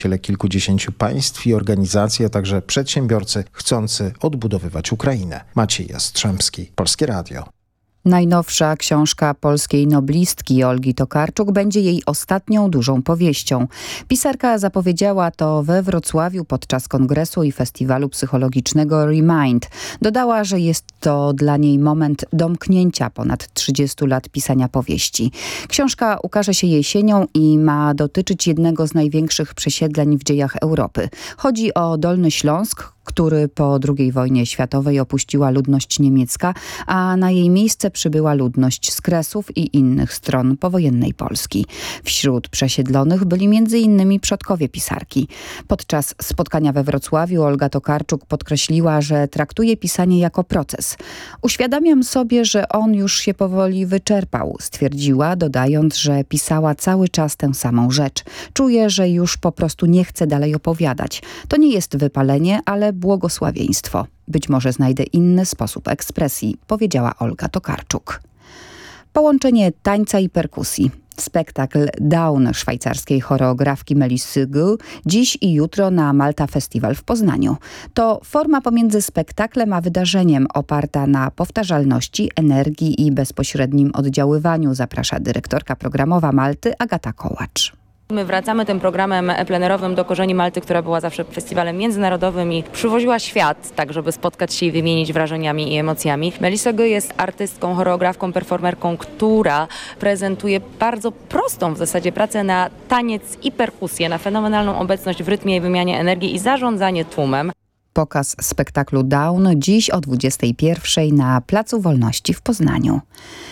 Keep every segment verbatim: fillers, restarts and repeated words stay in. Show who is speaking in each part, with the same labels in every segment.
Speaker 1: kilkudziesięciu państw i organizacji, a także przedsiębiorcy chcący odbudowywać Ukrainę. Maciej Jastrzębski, Polskie Radio.
Speaker 2: Najnowsza książka polskiej noblistki Olgi Tokarczuk będzie jej ostatnią dużą powieścią. Pisarka zapowiedziała to we Wrocławiu podczas kongresu i festiwalu psychologicznego Remind. Dodała, że jest to dla niej moment domknięcia ponad trzydziestu lat pisania powieści. Książka ukaże się jesienią i ma dotyczyć jednego z największych przesiedleń w dziejach Europy. Chodzi o Dolny Śląsk, który po drugiej wojnie światowej opuściła ludność niemiecka, a na jej miejsce przybyła ludność z Kresów i innych stron powojennej Polski. Wśród przesiedlonych byli między innymi przodkowie pisarki. Podczas spotkania we Wrocławiu Olga Tokarczuk podkreśliła, że traktuje pisanie jako proces. Uświadamiam sobie, że on już się powoli wyczerpał, stwierdziła, dodając, że pisała cały czas tę samą rzecz. Czuję, że już po prostu nie chcę dalej opowiadać. To nie jest wypalenie, ale błogosławieństwo. Być może znajdę inny sposób ekspresji, powiedziała Olga Tokarczuk. Połączenie tańca i perkusji. Spektakl Down szwajcarskiej choreografki Melissy Gu dziś i jutro na Malta Festival w Poznaniu. To forma pomiędzy spektaklem a wydarzeniem oparta na powtarzalności, energii i bezpośrednim oddziaływaniu, zaprasza dyrektorka programowa Malty Agata Kołacz.
Speaker 3: My wracamy tym programem plenerowym do korzeni Malty, która była zawsze festiwalem międzynarodowym i przywoziła świat, tak żeby spotkać się i wymienić wrażeniami i emocjami. Melissa Gu jest artystką, choreografką, performerką, która prezentuje bardzo prostą w zasadzie pracę na taniec i perkusję, na fenomenalną obecność w rytmie i wymianie energii i zarządzanie tłumem.
Speaker 2: Pokaz spektaklu Down dziś o dwudziestej pierwszej na Placu Wolności w Poznaniu.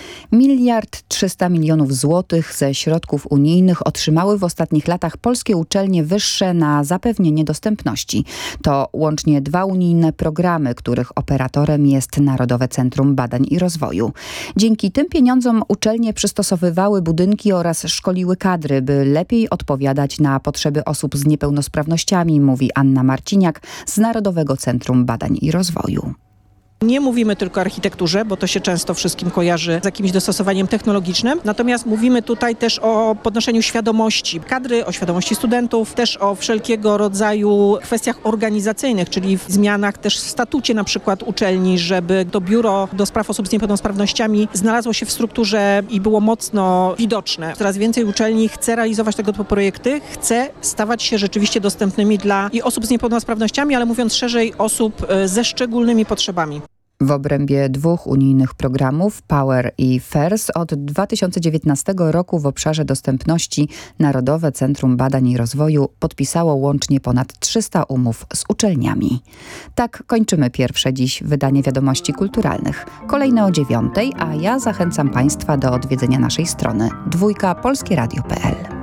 Speaker 2: Miliard trzysta milionów złotych ze środków unijnych otrzymały w ostatnich latach polskie uczelnie wyższe na zapewnienie dostępności. To łącznie dwa unijne programy, których operatorem jest Narodowe Centrum Badań i Rozwoju. Dzięki tym pieniądzom uczelnie przystosowywały budynki oraz szkoliły kadry, by lepiej odpowiadać na potrzeby osób z niepełnosprawnościami, mówi Anna Marciniak z Narodowego Centrum Badań i Rozwoju.
Speaker 4: Nie mówimy tylko o architekturze, bo to się często wszystkim kojarzy z jakimś dostosowaniem technologicznym. Natomiast mówimy tutaj też o podnoszeniu świadomości kadry, o świadomości studentów, też o wszelkiego rodzaju kwestiach organizacyjnych, czyli w zmianach też w statucie na przykład uczelni, żeby to biuro do spraw osób z niepełnosprawnościami znalazło się w strukturze i było mocno widoczne. Coraz więcej uczelni chce realizować tego typu projekty, chce stawać się rzeczywiście dostępnymi dla i osób z niepełnosprawnościami, ale mówiąc szerzej, osób ze szczególnymi potrzebami.
Speaker 2: W obrębie dwóch unijnych programów Power i FAIRS od dwa tysiące dziewiętnastego roku w obszarze dostępności Narodowe Centrum Badań i Rozwoju podpisało łącznie ponad trzysta umów z uczelniami. Tak kończymy pierwsze dziś wydanie Wiadomości Kulturalnych. Kolejne o dziewiątej, a ja zachęcam Państwa do odwiedzenia naszej strony dwójka polskie radio kropka p l.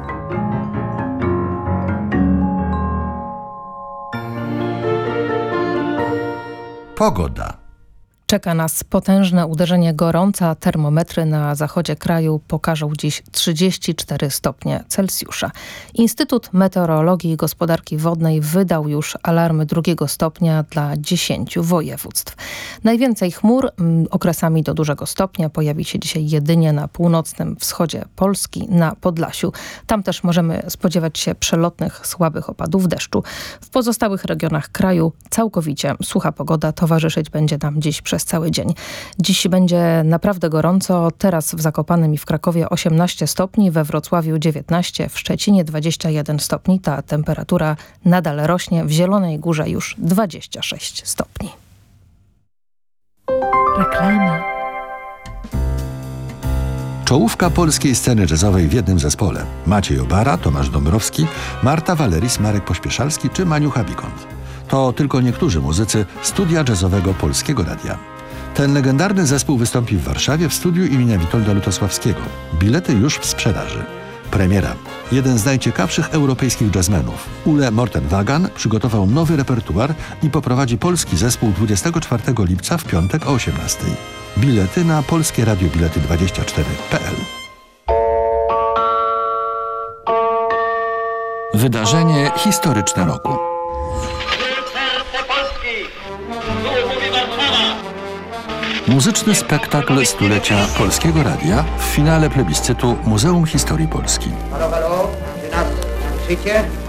Speaker 5: Pogoda.
Speaker 6: Czeka nas potężne uderzenie gorąca. Termometry na zachodzie kraju pokażą dziś trzydzieści cztery stopnie Celsjusza. Instytut Meteorologii i Gospodarki Wodnej wydał już alarmy drugiego stopnia dla dziesięciu województw. Najwięcej chmur okresami do dużego stopnia pojawi się dzisiaj jedynie na północnym wschodzie Polski, na Podlasiu. Tam też możemy spodziewać się przelotnych, słabych opadów deszczu. W pozostałych regionach kraju całkowicie sucha pogoda towarzyszyć będzie nam dziś przez cały dzień. Dziś będzie naprawdę gorąco. Teraz w Zakopanem i w Krakowie osiemnaście stopni, we Wrocławiu dziewiętnaście, w Szczecinie dwadzieścia jeden stopni. Ta temperatura nadal rośnie. W Zielonej Górze już dwadzieścia sześć stopni.
Speaker 7: Reklama.
Speaker 5: Czołówka polskiej sceny jazzowej w jednym zespole. Maciej Obara, Tomasz Dąbrowski, Marta Valeris, Marek Pośpieszalski czy Maniucha Bikont. To tylko niektórzy muzycy studia jazzowego Polskiego Radia. Ten legendarny zespół wystąpi w Warszawie w studiu imienia Witolda Lutosławskiego. Bilety już w sprzedaży. Premiera. Jeden z najciekawszych europejskich jazzmenów, Ule Morten-Wagan, przygotował nowy repertuar i poprowadzi polski zespół dwudziestego czwartego lipca w piątek o osiemnastej. Bilety na polskie radio bilety dwadzieścia cztery kropka p l. Wydarzenie historyczne roku. Muzyczny spektakl stulecia Polskiego Radia w finale plebiscytu Muzeum Historii Polski.
Speaker 8: Halo, halo, czy nas słyszycie?